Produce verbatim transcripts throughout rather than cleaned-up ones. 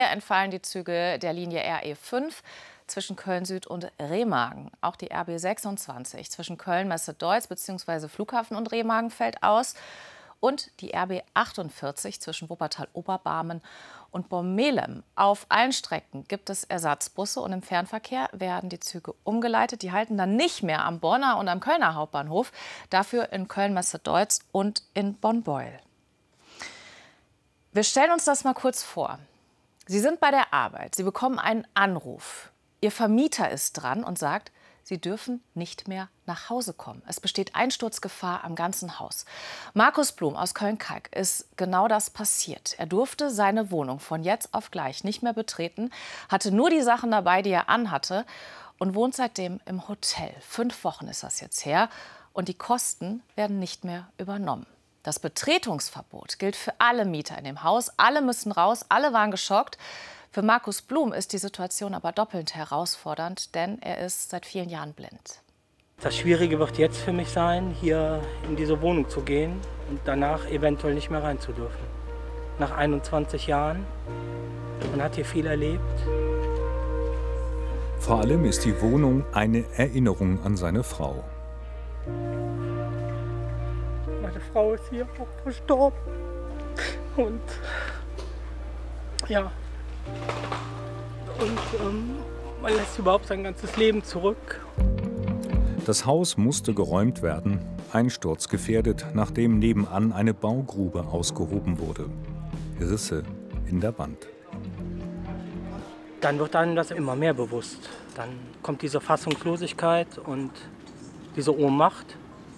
entfallen die Züge der Linie R E fünf zwischen Köln Süd und Remagen. Auch die R B sechsundzwanzig zwischen Köln-Messe-Deutz bzw. Flughafen und Remagen fällt aus. Und die R B achtundvierzig zwischen Wuppertal-Oberbarmen und Bormelem. Auf allen Strecken gibt es Ersatzbusse und im Fernverkehr werden die Züge umgeleitet. Die halten dann nicht mehr am Bonner und am Kölner Hauptbahnhof, dafür in Köln-Messe-Deutz und in Bonn-Beuel. Wir stellen uns das mal kurz vor. Sie sind bei der Arbeit, Sie bekommen einen Anruf. Ihr Vermieter ist dran und sagt, Sie dürfen nicht mehr nach Hause kommen. Es besteht Einsturzgefahr am ganzen Haus. Markus Blum aus Köln-Kalk ist genau das passiert. Er durfte seine Wohnung von jetzt auf gleich nicht mehr betreten, hatte nur die Sachen dabei, die er anhatte und wohnt seitdem im Hotel. Fünf Wochen ist das jetzt her und die Kosten werden nicht mehr übernommen. Das Betretungsverbot gilt für alle Mieter in dem Haus. Alle müssen raus, alle waren geschockt. Für Markus Blum ist die Situation aber doppelt herausfordernd, denn er ist seit vielen Jahren blind. Das Schwierige wird jetzt für mich sein, hier in diese Wohnung zu gehen und danach eventuell nicht mehr rein zu dürfen. Nach einundzwanzig Jahren, man hat hier viel erlebt. Vor allem ist die Wohnung eine Erinnerung an seine Frau. Meine Frau ist hier auch verstorben und ja. Und ähm, man lässt überhaupt sein ganzes Leben zurück. Das Haus musste geräumt werden, einsturzgefährdet, nachdem nebenan eine Baugrube ausgehoben wurde. Risse in der Wand. Dann wird einem das immer mehr bewusst. Dann kommt diese Fassungslosigkeit und diese Ohnmacht.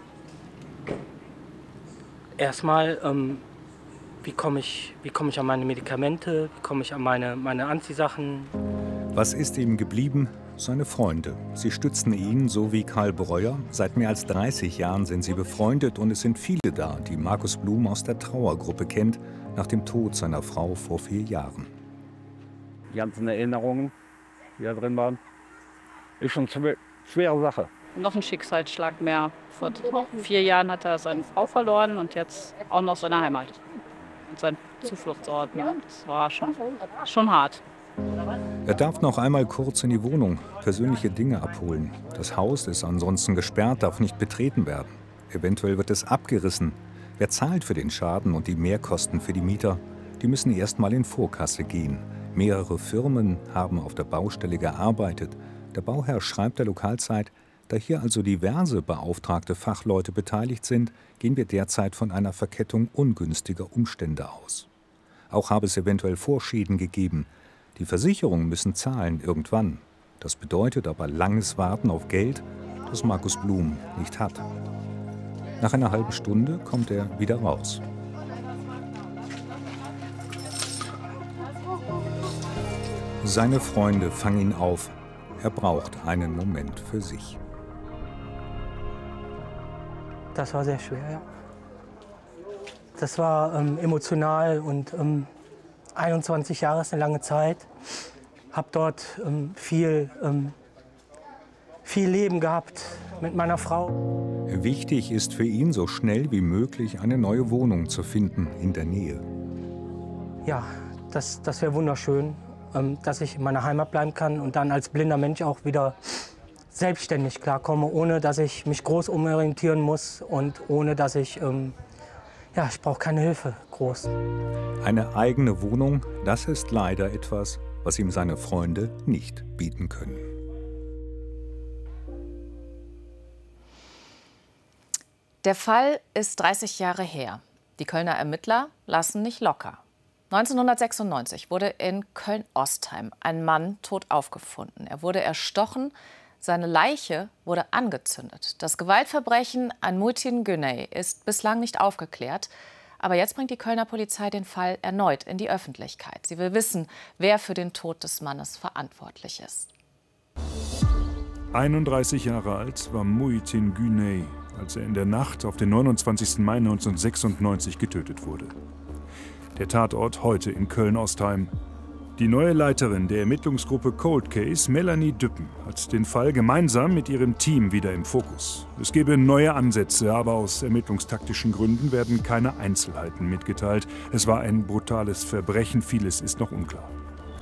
Erstmal, ähm, wie komme ich, wie komme ich an meine Medikamente, wie komme ich an meine, meine Anziehsachen. Was ist ihm geblieben? Seine Freunde. Sie stützen ihn, so wie Karl Breuer. Seit mehr als dreißig Jahren sind sie befreundet und es sind viele da, die Markus Blum aus der Trauergruppe kennt, nach dem Tod seiner Frau vor vier Jahren. Die ganzen Erinnerungen, die da drin waren, ist schon eine schwere Sache. Noch ein Schicksalsschlag mehr. Vor vier Jahren hat er seine Frau verloren und jetzt auch noch seine Heimat. Und sein Zufluchtsort. Ja, das war schon, schon hart. Er darf noch einmal kurz in die Wohnung, persönliche Dinge abholen. Das Haus ist ansonsten gesperrt, darf nicht betreten werden. Eventuell wird es abgerissen. Wer zahlt für den Schaden und die Mehrkosten für die Mieter? Die müssen erst mal in Vorkasse gehen. Mehrere Firmen haben auf der Baustelle gearbeitet. Der Bauherr schreibt der Lokalzeit, da hier also diverse beauftragte Fachleute beteiligt sind, gehen wir derzeit von einer Verkettung ungünstiger Umstände aus. Auch habe es eventuell Vorschäden gegeben. Die Versicherungen müssen zahlen irgendwann. Das bedeutet aber langes Warten auf Geld, das Markus Blum nicht hat. Nach einer halben Stunde kommt er wieder raus. Seine Freunde fangen ihn auf. Er braucht einen Moment für sich. Das war sehr schwer, ja. Das war ähm, emotional und ähm, einundzwanzig Jahre ist eine lange Zeit. Hab dort ähm, viel, ähm, viel Leben gehabt mit meiner Frau. Wichtig ist für ihn, so schnell wie möglich eine neue Wohnung zu finden in der Nähe. Ja, das, das wäre wunderschön, ähm, dass ich in meiner Heimat bleiben kann und dann als blinder Mensch auch wieder selbstständig klarkomme, ohne dass ich mich groß umorientieren muss und ohne dass ich, ähm, ja, ich brauche keine Hilfe groß. Eine eigene Wohnung, das ist leider etwas, was ihm seine Freunde nicht bieten können. Der Fall ist dreißig Jahre her. Die Kölner Ermittler lassen nicht locker. neunzehnhundertsechsundneunzig wurde in Köln-Ostheim ein Mann tot aufgefunden. Er wurde erstochen. Seine Leiche wurde angezündet. Das Gewaltverbrechen an Muhittin Güney ist bislang nicht aufgeklärt. Aber jetzt bringt die Kölner Polizei den Fall erneut in die Öffentlichkeit. Sie will wissen, wer für den Tod des Mannes verantwortlich ist. einunddreißig Jahre alt war Muhittin Güney, als er in der Nacht auf den neunundzwanzigsten Mai neunzehnhundertsechsundneunzig getötet wurde. Der Tatort heute in Köln-Ostheim. Die neue Leiterin der Ermittlungsgruppe Cold Case, Melanie Düppen, hat den Fall gemeinsam mit ihrem Team wieder im Fokus. Es gebe neue Ansätze, aber aus ermittlungstaktischen Gründen werden keine Einzelheiten mitgeteilt. Es war ein brutales Verbrechen, vieles ist noch unklar.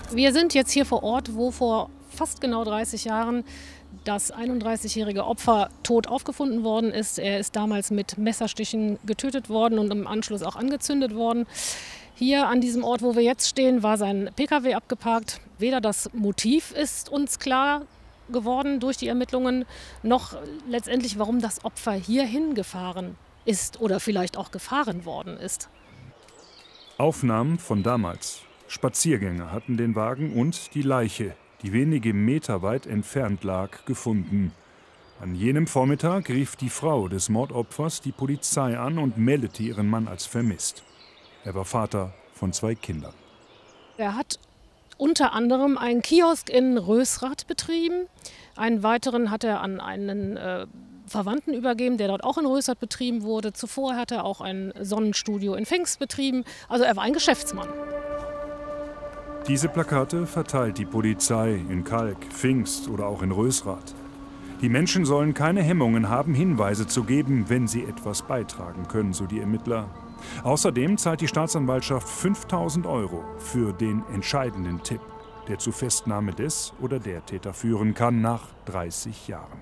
Wir sind jetzt hier vor Ort, wo vor fast genau dreißig Jahren das einunddreißigjährige Opfer tot aufgefunden worden ist. Er ist damals mit Messerstichen getötet worden und im Anschluss auch angezündet worden. Hier an diesem Ort, wo wir jetzt stehen, war sein Pkw abgeparkt. Weder das Motiv ist uns klar geworden durch die Ermittlungen, noch letztendlich, warum das Opfer hierhin gefahren ist oder vielleicht auch gefahren worden ist. Aufnahmen von damals. Spaziergänger hatten den Wagen und die Leiche, die wenige Meter weit entfernt lag, gefunden. An jenem Vormittag rief die Frau des Mordopfers die Polizei an und meldete ihren Mann als vermisst. Er war Vater von zwei Kindern. Er hat unter anderem einen Kiosk in Rösrath betrieben. Einen weiteren hat er an einen äh, Verwandten übergeben, der dort auch in Rösrath betrieben wurde. Zuvor hat er auch ein Sonnenstudio in Pfingst betrieben. Also er war ein Geschäftsmann. Diese Plakate verteilt die Polizei in Kalk, Pfingst oder auch in Rösrath. Die Menschen sollen keine Hemmungen haben, Hinweise zu geben, wenn sie etwas beitragen können, so die Ermittler. Außerdem zahlt die Staatsanwaltschaft fünftausend Euro für den entscheidenden Tipp, der zur Festnahme des oder der Täter führen kann nach dreißig Jahren.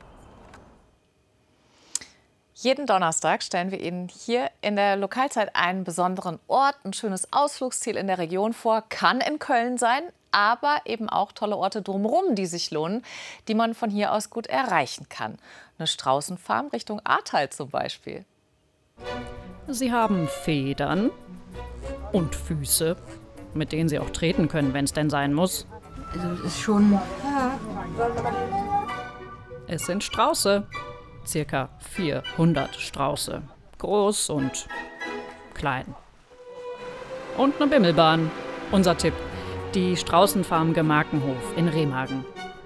Jeden Donnerstag stellen wir Ihnen hier in der Lokalzeit einen besonderen Ort, ein schönes Ausflugsziel in der Region vor. Kann in Köln sein, aber eben auch tolle Orte drumherum, die sich lohnen, die man von hier aus gut erreichen kann. Eine Straußenfarm Richtung Ahrtal zum Beispiel. Sie haben Federn und Füße, mit denen Sie auch treten können, wenn es denn sein muss. Also das ist schon... Ja. Es sind Strauße. Circa vierhundert Strauße. Groß und klein. Und eine Bimmelbahn. Unser Tipp. Die Straußenfarm Gemarkenhof in Remagen.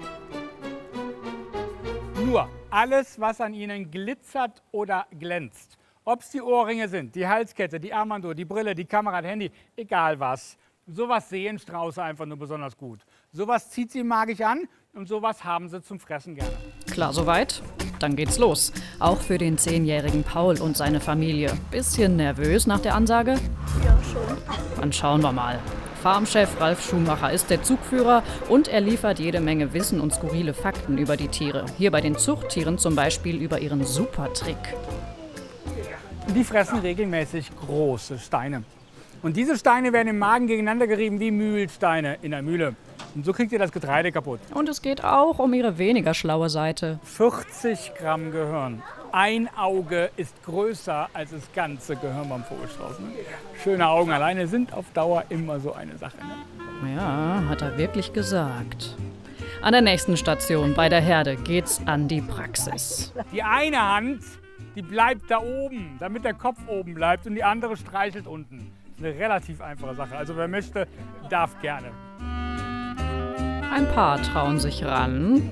Nur alles, was an ihnen glitzert oder glänzt. Ob es die Ohrringe sind, die Halskette, die Armbanduhr, die Brille, die Kamera, das Handy, egal was. Sowas sehen Strauße einfach nur besonders gut. Sowas zieht sie magisch an und sowas haben sie zum Fressen gerne. Klar soweit? Dann geht's los. Auch für den zehnjährigen Paul und seine Familie. Bisschen nervös nach der Ansage? Ja, schon. Dann schauen wir mal. Farmchef Ralf Schumacher ist der Zugführer und er liefert jede Menge Wissen und skurrile Fakten über die Tiere. Hier bei den Zuchttieren zum Beispiel über ihren Supertrick. Die fressen regelmäßig große Steine. Und diese Steine werden im Magen gegeneinander gerieben wie Mühlsteine in der Mühle. Und so kriegt ihr das Getreide kaputt. Und es geht auch um ihre weniger schlaue Seite. vierzig Gramm Gehirn. Ein Auge ist größer als das ganze Gehirn beim Vogelstrauß. Ne? Schöne Augen alleine sind auf Dauer immer so eine Sache. Ne? Ja, hat er wirklich gesagt. An der nächsten Station bei der Herde geht's an die Praxis. Die eine Hand, die bleibt da oben, damit der Kopf oben bleibt und die andere streichelt unten. Eine relativ einfache Sache. Also wer möchte, darf gerne. Ein paar trauen sich ran.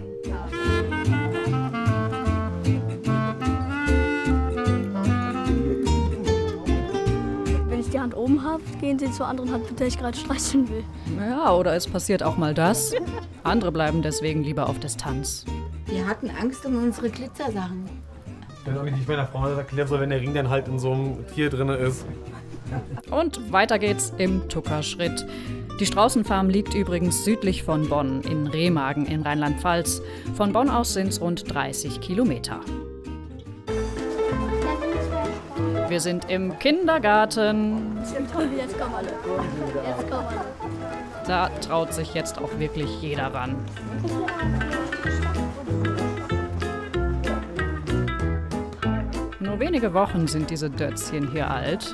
Wenn ich die Hand oben habe, gehen sie zur anderen Hand, mit der ich gerade streicheln will. Ja, oder es passiert auch mal das. Andere bleiben deswegen lieber auf Distanz. Wir hatten Angst um unsere Glitzersachen. Das habe ich nicht meiner Frau erklärt, so wenn der Ring dann halt in so einem Tier drin ist. Und weiter geht's im Tuckerschritt. Die Straußenfarm liegt übrigens südlich von Bonn, in Remagen in Rheinland-Pfalz. Von Bonn aus sind es rund dreißig Kilometer. Wir sind im Kindergarten. Jetzt kommen alle. Jetzt kommen alle. Da traut sich jetzt auch wirklich jeder ran. Nur wenige Wochen sind diese Dötzchen hier alt.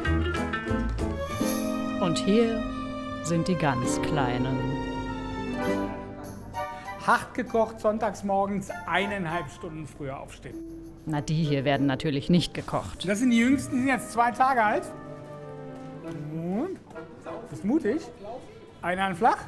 Und hier sind die ganz Kleinen. Hart gekocht, sonntags morgens eineinhalb Stunden früher aufstehen. Na, die hier werden natürlich nicht gekocht. Das sind die Jüngsten, die sind jetzt zwei Tage alt. Und? Bist mutig? Eine Hand flach.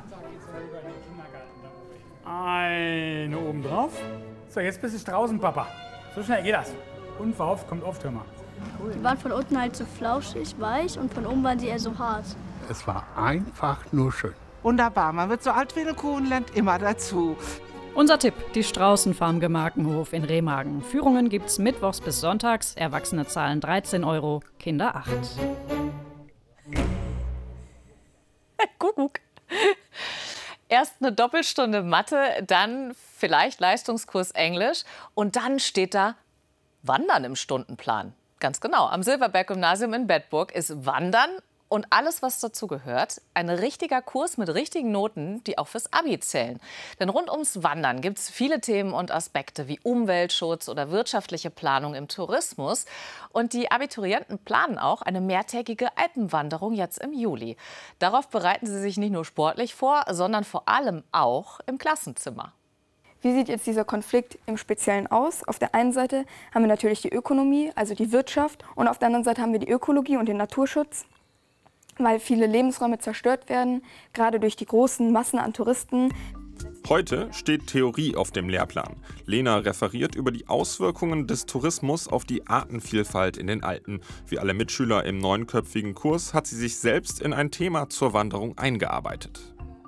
Eine oben drauf. So, jetzt bist du Straußenpapa. So schnell geht das. Unverhofft kommt oft, hör mal. Die waren von unten halt so flauschig, weich und von oben waren sie eher so hart. Es war einfach nur schön. Wunderbar, man wird so alt wie eine Kuh und lernt immer dazu. Unser Tipp, die Straußenfarm Gemarkenhof in Remagen. Führungen gibt's mittwochs bis sonntags. Erwachsene zahlen dreizehn Euro, Kinder acht. Kuckuck. Erst eine Doppelstunde Mathe, dann vielleicht Leistungskurs Englisch und dann steht da Wandern im Stundenplan. Ganz genau, am Silverberg-Gymnasium in Bedburg ist Wandern und alles, was dazu gehört, ein richtiger Kurs mit richtigen Noten, die auch fürs Abi zählen. Denn rund ums Wandern gibt es viele Themen und Aspekte wie Umweltschutz oder wirtschaftliche Planung im Tourismus. Und die Abiturienten planen auch eine mehrtägige Alpenwanderung jetzt im Juli. Darauf bereiten sie sich nicht nur sportlich vor, sondern vor allem auch im Klassenzimmer. Wie sieht jetzt dieser Konflikt im Speziellen aus? Auf der einen Seite haben wir natürlich die Ökonomie, also die Wirtschaft, und auf der anderen Seite haben wir die Ökologie und den Naturschutz, weil viele Lebensräume zerstört werden, gerade durch die großen Massen an Touristen. Heute steht Theorie auf dem Lehrplan. Lena referiert über die Auswirkungen des Tourismus auf die Artenvielfalt in den Alpen. Wie alle Mitschüler im neunköpfigen Kurs hat sie sich selbst in ein Thema zur Wanderung eingearbeitet.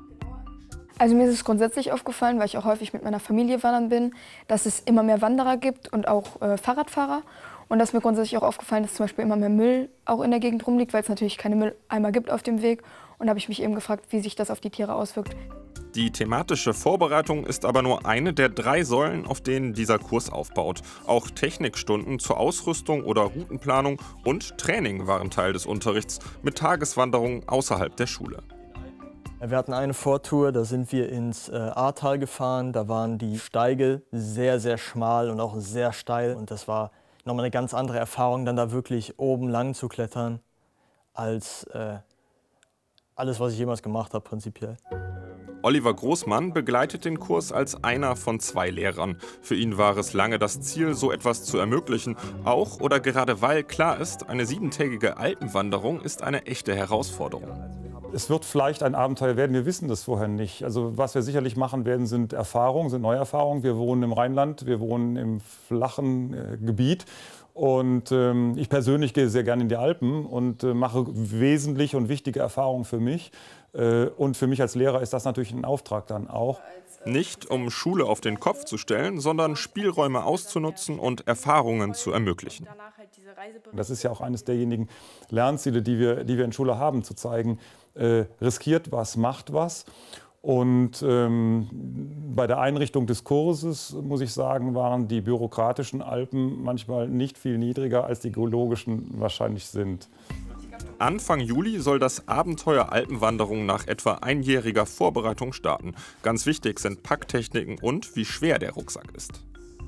Also mir ist es grundsätzlich aufgefallen, weil ich auch häufig mit meiner Familie wandern bin, dass es immer mehr Wanderer gibt und auch äh, Fahrradfahrer. Und dass mir grundsätzlich auch aufgefallen ist, dass zum Beispiel immer mehr Müll auch in der Gegend rumliegt, weil es natürlich keine Mülleimer gibt auf dem Weg. Und da habe ich mich eben gefragt, wie sich das auf die Tiere auswirkt. Die thematische Vorbereitung ist aber nur eine der drei Säulen, auf denen dieser Kurs aufbaut. Auch Technikstunden zur Ausrüstung oder Routenplanung und Training waren Teil des Unterrichts mit Tageswanderungen außerhalb der Schule. Wir hatten eine Vortour, da sind wir ins äh, Ahrtal gefahren. Da waren die Steige sehr, sehr schmal und auch sehr steil. Und das war nochmal eine ganz andere Erfahrung, dann da wirklich oben lang zu klettern, als äh, alles, was ich jemals gemacht habe, prinzipiell. Oliver Großmann begleitet den Kurs als einer von zwei Lehrern. Für ihn war es lange das Ziel, so etwas zu ermöglichen. Auch oder gerade weil klar ist, eine siebentägige Alpenwanderung ist eine echte Herausforderung. Es wird vielleicht ein Abenteuer werden, wir wissen das vorher nicht. Also was wir sicherlich machen werden, sind Erfahrungen, sind Neuerfahrungen. Wir wohnen im Rheinland, wir wohnen im flachen äh, Gebiet. Und ähm, ich persönlich gehe sehr gerne in die Alpen und äh, mache wesentliche und wichtige Erfahrungen für mich. Äh, und für mich als Lehrer ist das natürlich ein Auftrag dann auch. Nicht um Schule auf den Kopf zu stellen, sondern Spielräume auszunutzen und Erfahrungen zu ermöglichen. Das ist ja auch eines derjenigen Lernziele, die wir, die wir in Schule haben, zu zeigen, äh, riskiert was, macht was. Und ähm, bei der Einrichtung des Kurses, muss ich sagen, waren die bürokratischen Alpen manchmal nicht viel niedriger, als die geologischen wahrscheinlich sind. Anfang Juli soll das Abenteuer Alpenwanderung nach etwa einjähriger Vorbereitung starten. Ganz wichtig sind Packtechniken und wie schwer der Rucksack ist.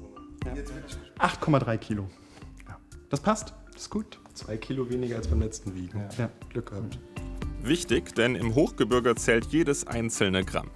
acht Komma drei Kilo. Ja. Das passt, das ist gut. Zwei Kilo weniger als beim letzten Wiegen. Ja. Ja, Glück gehabt. Wichtig, denn im Hochgebirge zählt jedes einzelne Gramm.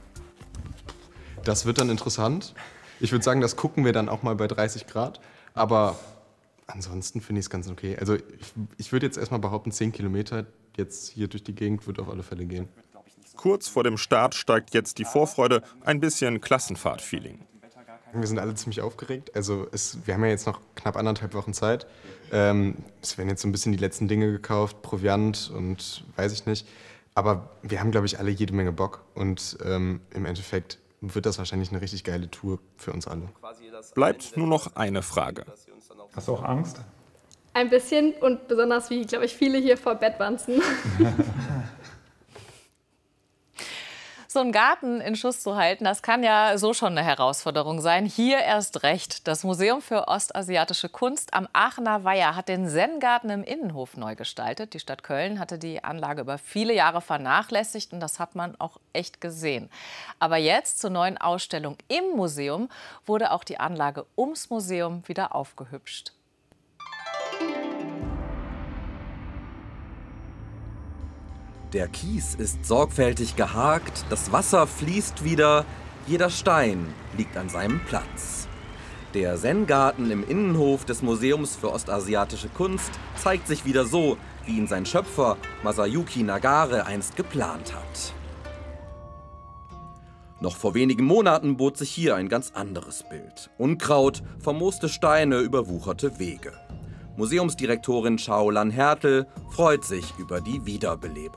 Das wird dann interessant. Ich würde sagen, das gucken wir dann auch mal bei dreißig Grad. Aber ansonsten finde ich es ganz okay. Also ich, ich würde jetzt erstmal behaupten, zehn Kilometer jetzt hier durch die Gegend wird auf alle Fälle gehen. Kurz vor dem Start steigt jetzt die Vorfreude, ein bisschen Klassenfahrt-Feeling. Wir sind alle ziemlich aufgeregt. Also es, wir haben ja jetzt noch knapp anderthalb Wochen Zeit. Ähm, es werden jetzt so ein bisschen die letzten Dinge gekauft, Proviant und weiß ich nicht. Aber wir haben, glaube ich, alle jede Menge Bock. Und ähm, im Endeffekt wird das wahrscheinlich eine richtig geile Tour für uns alle. Bleibt nur noch eine Frage. Hast du auch Angst? Ein bisschen und besonders wie, glaube ich, viele hier vor Bettwanzen. So einen Garten in Schuss zu halten, das kann ja so schon eine Herausforderung sein. Hier erst recht. Das Museum für ostasiatische Kunst am Aachener Weiher hat den Zen-Garten im Innenhof neu gestaltet. Die Stadt Köln hatte die Anlage über viele Jahre vernachlässigt und das hat man auch echt gesehen. Aber jetzt zur neuen Ausstellung im Museum wurde auch die Anlage ums Museum wieder aufgehübscht. Der Kies ist sorgfältig gehakt, das Wasser fließt wieder, jeder Stein liegt an seinem Platz. Der Zen-Garten im Innenhof des Museums für ostasiatische Kunst zeigt sich wieder so, wie ihn sein Schöpfer Masayuki Nagare einst geplant hat. Noch vor wenigen Monaten bot sich hier ein ganz anderes Bild. Unkraut, vermooste Steine, überwucherte Wege. Museumsdirektorin Shaolan Hertel freut sich über die Wiederbelebung.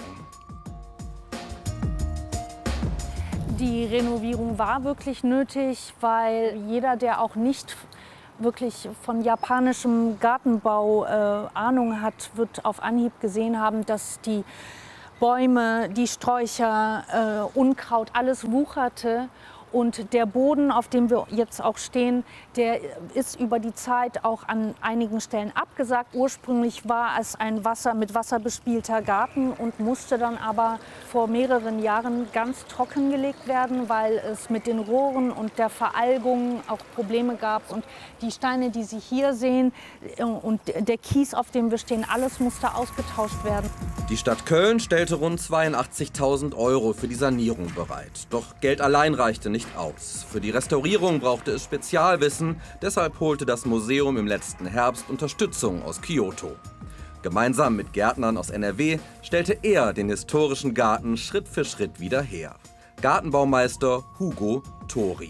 Die Renovierung war wirklich nötig, weil jeder, der auch nicht wirklich von japanischem Gartenbau äh, Ahnung hat, wird auf Anhieb gesehen haben, dass die Bäume, die Sträucher, äh, Unkraut, alles wucherte. Und der Boden, auf dem wir jetzt auch stehen, der ist über die Zeit auch an einigen Stellen abgesagt. Ursprünglich war es ein Wasser, mit Wasser bespielter Garten und musste dann aber vor mehreren Jahren ganz trockengelegt werden, weil es mit den Rohren und der Veralgung auch Probleme gab. Und die Steine, die Sie hier sehen, und der Kies, auf dem wir stehen, alles musste ausgetauscht werden. Die Stadt Köln stellte rund zweiundachtzigtausend Euro für die Sanierung bereit. Doch Geld allein reichte nicht aus. Für die Restaurierung brauchte es Spezialwissen, deshalb holte das Museum im letzten Herbst Unterstützung aus Kyoto. Gemeinsam mit Gärtnern aus N R W stellte er den historischen Garten Schritt für Schritt wieder her. Gartenbaumeister Hugo Tori.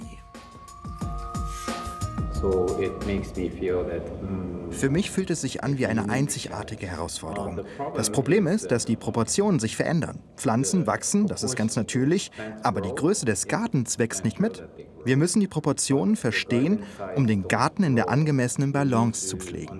Für mich fühlt es sich an wie eine einzigartige Herausforderung. Das Problem ist, dass die Proportionen sich verändern. Pflanzen wachsen, das ist ganz natürlich, aber die Größe des Gartens wächst nicht mit. Wir müssen die Proportionen verstehen, um den Garten in der angemessenen Balance zu pflegen.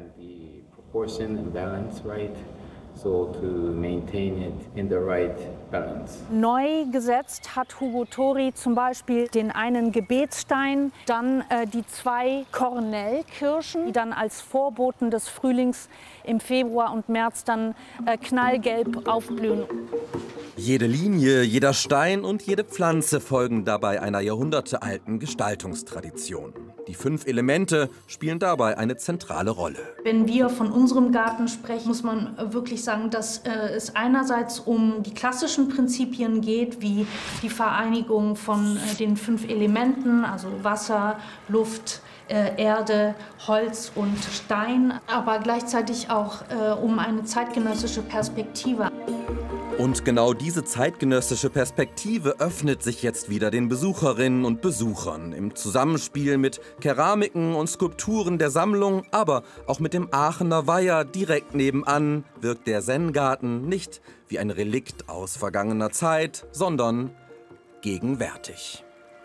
Neu gesetzt hat Hugo Tori zum Beispiel den einen Gebetsstein, dann äh, die zwei Kornellkirschen, die dann als Vorboten des Frühlings im Februar und März dann äh, knallgelb aufblühen. Jede Linie, jeder Stein und jede Pflanze folgen dabei einer jahrhundertealten Gestaltungstradition. Die fünf Elemente spielen dabei eine zentrale Rolle. Wenn wir von unserem Garten sprechen, muss man wirklich sagen, dass äh, es einerseits um die klassischen Prinzipien geht, wie die Vereinigung von äh, den fünf Elementen, also Wasser, Luft, äh, Erde, Holz und Stein, aber gleichzeitig auch äh, um eine zeitgenössische Perspektive. Und genau diese zeitgenössische Perspektive öffnet sich jetzt wieder den Besucherinnen und Besuchern im Zusammenspiel mit Keramiken und Skulpturen der Sammlung, aber auch mit dem Aachener Weiher direkt nebenan wirkt der Zen-Garten nicht wie ein Relikt aus vergangener Zeit, sondern gegenwärtig.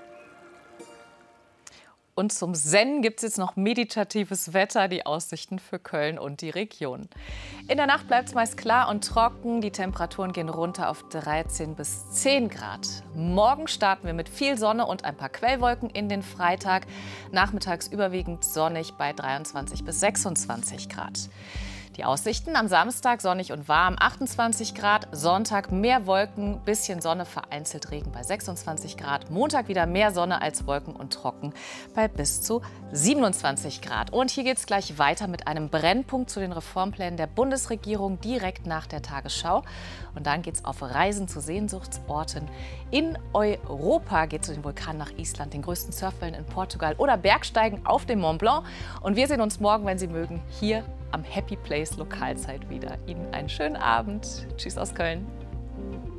Und zum Zen gibt es jetzt noch meditatives Wetter, die Aussichten für Köln und die Region. In der Nacht bleibt es meist klar und trocken. Die Temperaturen gehen runter auf dreizehn bis zehn Grad. Morgen starten wir mit viel Sonne und ein paar Quellwolken in den Freitag. Nachmittags überwiegend sonnig bei dreiundzwanzig bis sechsundzwanzig Grad. Die Aussichten am Samstag sonnig und warm, achtundzwanzig Grad. Sonntag mehr Wolken, bisschen Sonne, vereinzelt Regen bei sechsundzwanzig Grad. Montag wieder mehr Sonne als Wolken und trocken bei bis zu siebenundzwanzig Grad. Und hier geht es gleich weiter mit einem Brennpunkt zu den Reformplänen der Bundesregierung direkt nach der Tagesschau. Und dann geht es auf Reisen zu Sehnsuchtsorten in Europa. Geht zu den Vulkanen nach Island, den größten Surfwellen in Portugal oder Bergsteigen auf dem Mont Blanc. Und wir sehen uns morgen, wenn Sie mögen, hier am Happy Place Lokalzeit wieder. Ihnen einen schönen Abend. Tschüss aus Köln.